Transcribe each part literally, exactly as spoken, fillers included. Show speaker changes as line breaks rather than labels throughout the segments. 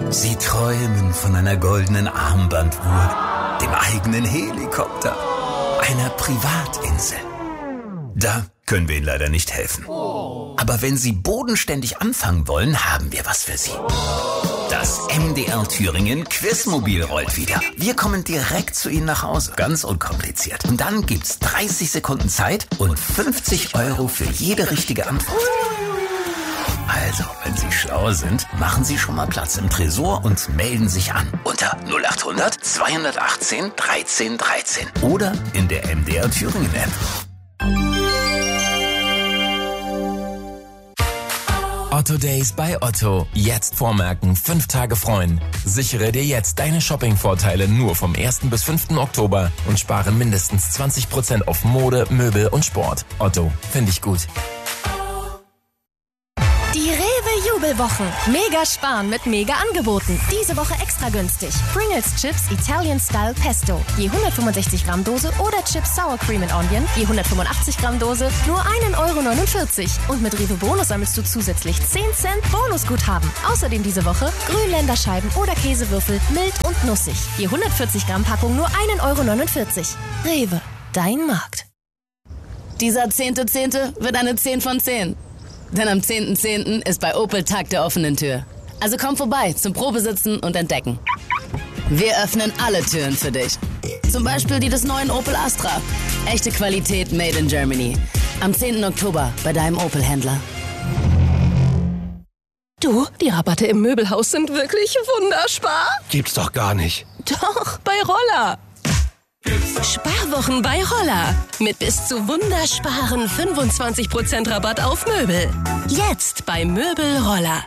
Sie träumen von einer goldenen Armbanduhr, dem eigenen Helikopter, einer Privatinsel. Da können wir Ihnen leider nicht helfen. Aber wenn Sie bodenständig anfangen wollen, haben wir was für Sie. Das M D R Thüringen Quizmobil rollt wieder. Wir kommen direkt zu Ihnen nach Hause, ganz unkompliziert. Und dann gibt's dreißig Sekunden Zeit und fünfzig Euro für jede richtige Antwort. Also, wenn Sie schlau sind, machen Sie schon mal Platz im Tresor und melden sich an. Unter null acht hundert zweihundertachtzehn dreizehn dreizehn oder in der M D R Thüringen App.
Otto Days bei Otto. Jetzt vormerken, fünf Tage freuen. Sichere dir jetzt deine Shopping-Vorteile nur vom ersten bis fünften Oktober und spare mindestens zwanzig Prozent auf Mode, Möbel und Sport. Otto, finde ich gut.
Die Rewe-Jubelwochen. Mega sparen mit Mega-Angeboten. Diese Woche extra günstig. Pringles Chips Italian Style Pesto. Je hundertfünfundsechzig Gramm Dose oder Chips Sour Cream and Onion. Je hundertfünfundachtzig Gramm Dose. Nur ein Euro neunundvierzig. Und mit Rewe Bonus sammelst du zusätzlich zehn Cent Bonusguthaben. Außerdem diese Woche Grünländerscheiben oder Käsewürfel mild und nussig. Je hundertvierzig Gramm Packung nur ein Euro neunundvierzig. Rewe, dein Markt.
Dieser zehnte Zehnte wird eine zehn von zehn. Denn am zehnten zehnten ist bei Opel Tag der offenen Tür. Also komm vorbei zum Probesitzen und Entdecken. Wir öffnen alle Türen für dich. Zum Beispiel die des neuen Opel Astra. Echte Qualität made in Germany. Am zehnten Oktober bei deinem Opel-Händler.
Du, die Rabatte im Möbelhaus sind wirklich wunderspar.
Gibt's doch gar nicht.
Doch, bei Roller. Sparwochen bei Roller. Mit bis zu wundersparen fünfundzwanzig Prozent Rabatt auf Möbel. Jetzt bei Möbel Roller.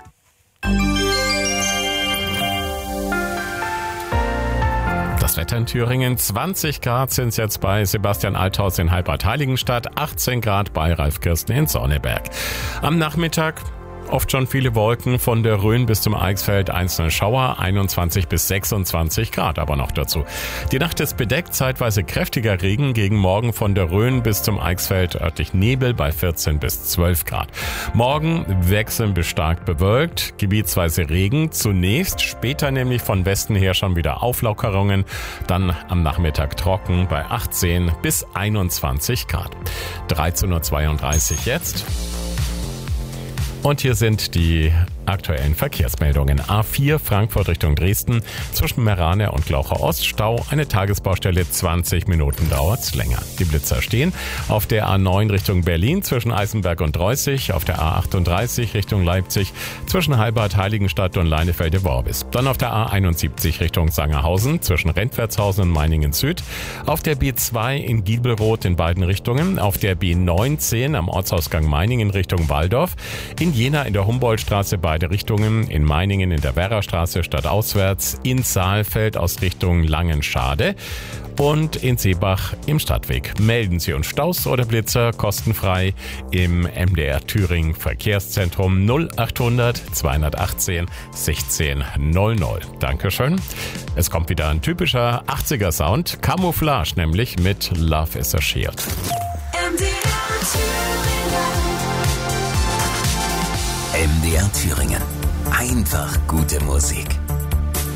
Das Wetter in Thüringen, zwanzig Grad sind es jetzt bei Sebastian Althaus in Heilbad-Heiligenstadt, achtzehn Grad bei Ralf Kirsten in Sonneberg. Am Nachmittag oft schon viele Wolken, von der Rhön bis zum Eichsfeld einzelne Schauer, einundzwanzig bis sechsundzwanzig Grad aber noch dazu. Die Nacht ist bedeckt, zeitweise kräftiger Regen, gegen Morgen von der Rhön bis zum Eichsfeld örtlich Nebel bei vierzehn bis zwölf Grad. Morgen wechseln bis stark bewölkt, gebietsweise Regen, zunächst, später nämlich von Westen her schon wieder Auflockerungen, dann am Nachmittag trocken bei achtzehn bis einundzwanzig Grad. dreizehn Uhr zweiunddreißig jetzt. Und hier sind die aktuellen Verkehrsmeldungen. A vier Frankfurt Richtung Dresden, zwischen Meerane und Glaucher Ost, Stau, eine Tagesbaustelle, zwanzig Minuten dauert's länger. Die Blitzer stehen auf der A neun Richtung Berlin, zwischen Eisenberg und Reußig, auf der A achtunddreißig Richtung Leipzig, zwischen Heilbad, Heiligenstadt und Leinefelde-Worbis. Dann auf der A einundsiebzig Richtung Sangerhausen, zwischen Rentwertshausen und Meiningen Süd, auf der B zwei in Giebelroth in beiden Richtungen, auf der B neunzehn am Ortsausgang Meiningen Richtung Waldorf, in Jena in der Humboldtstraße beide Richtungen, in Meiningen in der Werrastraße stadtauswärts, in Saalfeld aus Richtung Langenschade und in Seebach im Stadtweg. Melden Sie uns Staus oder Blitzer kostenfrei im M D R Thüringen Verkehrszentrum null achthundert zweihundertachtzehn sechzehn null null. Dankeschön. Es kommt wieder ein typischer achtziger Sound, Camouflage nämlich mit Love is a Shield.
M D R Thüringen. M D R Thüringen. Einfach gute Musik.